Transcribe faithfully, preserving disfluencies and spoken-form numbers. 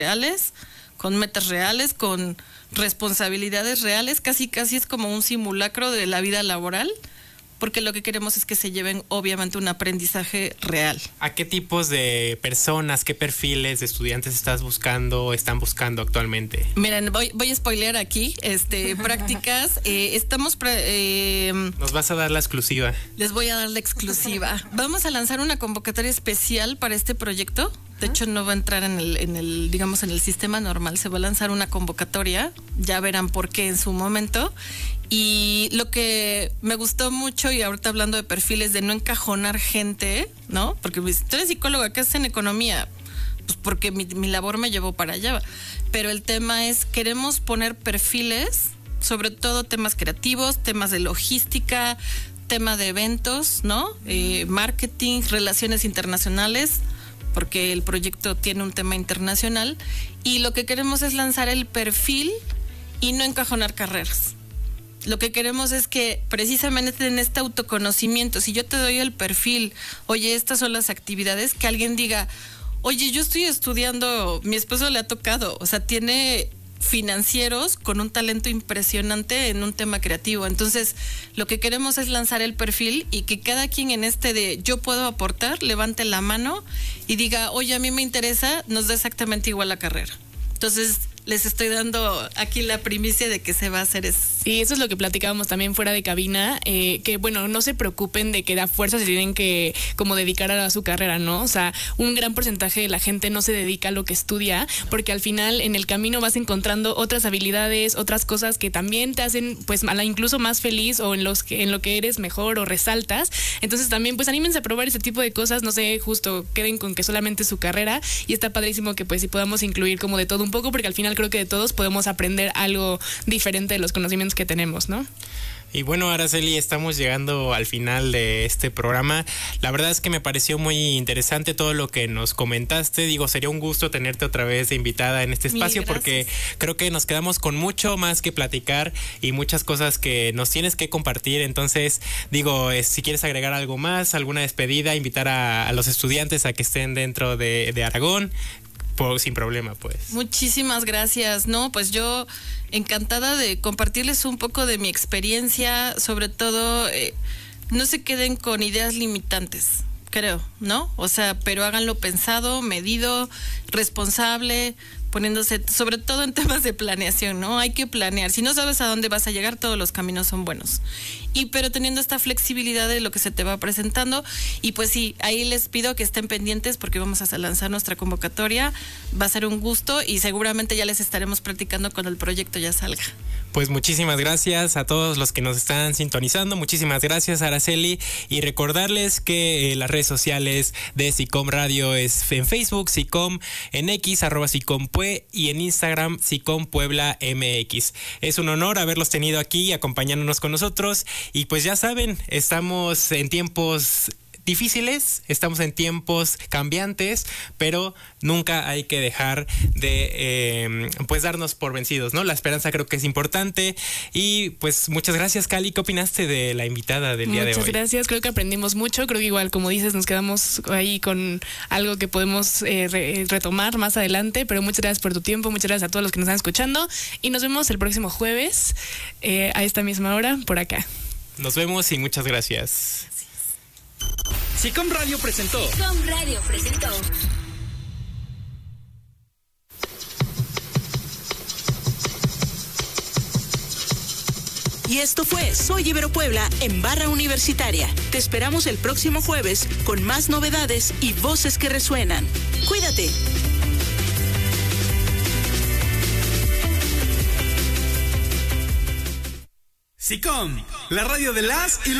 reales, con metas reales, con responsabilidades reales, casi casi es como un simulacro de la vida laboral, porque lo que queremos es que se lleven obviamente un aprendizaje real. ¿A qué tipos de personas, qué perfiles de estudiantes estás buscando o están buscando actualmente? Miren, voy, voy a spoilear aquí, este, prácticas, eh, estamos... Pre, eh, Nos vas a dar la exclusiva. Les voy a dar la exclusiva. Vamos a lanzar una convocatoria especial para este proyecto. De hecho, no va a entrar en el, en el, digamos, en el sistema normal. Se va a lanzar una convocatoria. Ya verán por qué en su momento. Y lo que me gustó mucho, y ahorita hablando de perfiles, de no encajonar gente, ¿no? Porque tú eres psicóloga, ¿qué haces en economía? Pues porque mi, mi labor me llevó para allá. Pero el tema es, queremos poner perfiles, sobre todo temas creativos, temas de logística, tema de eventos, ¿no? Eh, marketing, relaciones internacionales, porque el proyecto tiene un tema internacional, y lo que queremos es lanzar el perfil y no encajonar carreras. Lo que queremos es que precisamente en este autoconocimiento, si yo te doy el perfil, oye, estas son las actividades, que alguien diga, oye, yo estoy estudiando, mi esposo le ha tocado, o sea, tiene financieros con un talento impresionante en un tema creativo. Entonces, lo que queremos es lanzar el perfil y que cada quien en este de yo puedo aportar, levante la mano y diga, oye, a mí me interesa, nos da exactamente igual la carrera. Entonces, les estoy dando aquí la primicia de que se va a hacer eso. Sí, eso es lo que platicábamos también fuera de cabina, eh, que bueno, no se preocupen de que a fuerza se tienen que como dedicar a su carrera, ¿no? O sea, un gran porcentaje de la gente no se dedica a lo que estudia, porque al final en el camino vas encontrando otras habilidades, otras cosas que también te hacen pues incluso más feliz, o en los que en lo que eres mejor o resaltas. Entonces también pues anímense a probar ese tipo de cosas, no sé, justo queden con que solamente su carrera, y está padrísimo que pues sí podamos incluir como de todo un poco, porque al final creo que de todos podemos aprender algo diferente de los conocimientos que tenemos, ¿no? Y bueno, Araceli, estamos llegando al final de este programa. La verdad es que me pareció muy interesante todo lo que nos comentaste. Digo, sería un gusto tenerte otra vez de invitada en este espacio, porque creo que nos quedamos con mucho más que platicar y muchas cosas que nos tienes que compartir. Entonces, digo, eh, si quieres agregar algo más, alguna despedida, invitar a, a los estudiantes a que estén dentro de, de Aragón, por, sin problema, pues. Muchísimas gracias. No, pues yo encantada de compartirles un poco de mi experiencia, sobre todo eh, no se queden con ideas limitantes, creo, ¿no? O sea, pero háganlo pensado, medido, responsable, poniéndose, sobre todo en temas de planeación, ¿no? Hay que planear. Si no sabes a dónde vas a llegar, todos los caminos son buenos. Y pero teniendo esta flexibilidad de lo que se te va presentando, y pues sí, ahí les pido que estén pendientes porque vamos a lanzar nuestra convocatoria. Va a ser un gusto y seguramente ya les estaremos platicando cuando el proyecto ya salga. Pues muchísimas gracias a todos los que nos están sintonizando. Muchísimas gracias, Araceli. Y recordarles que eh, las redes sociales de SICOM Radio es en Facebook, SICOM, en X, arroba SICOM Pue, y en Instagram, SICOM Puebla M X. Es un honor haberlos tenido aquí, acompañándonos con nosotros. Y pues ya saben, estamos en tiempos difíciles, estamos en tiempos cambiantes, pero nunca hay que dejar de eh, pues darnos por vencidos, ¿no? La esperanza creo que es importante. Y pues muchas gracias, Cali. ¿Qué opinaste de la invitada del día de hoy? Muchas gracias, creo que aprendimos mucho. Creo que igual, como dices, nos quedamos ahí con algo que podemos eh, re- retomar más adelante, pero muchas gracias por tu tiempo, muchas gracias a todos los que nos están escuchando, y nos vemos el próximo jueves eh, a esta misma hora por acá. Nos vemos y muchas gracias. SICOM Radio presentó. SICOM Radio presentó. Y esto fue Soy Ibero Puebla en Barra Universitaria. Te esperamos el próximo jueves con más novedades y voces que resuenan. Cuídate. SICOM, la radio de las y los